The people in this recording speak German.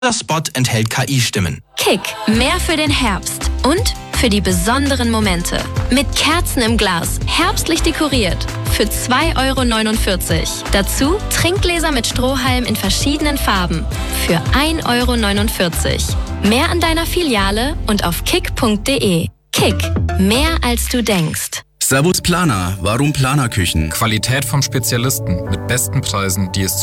Der Spot enthält KI-Stimmen. Kick, mehr für den Herbst und für die besonderen Momente. Mit Kerzen im Glas, herbstlich dekoriert. Für 2,49 €. Dazu Trinkgläser mit Strohhalm in verschiedenen Farben. Für 1,49 €. Mehr an deiner Filiale und auf kick.de. Kick, mehr als du denkst. Servus Planer, warum Planerküchen? Qualität vom Spezialisten mit besten Preisen, die es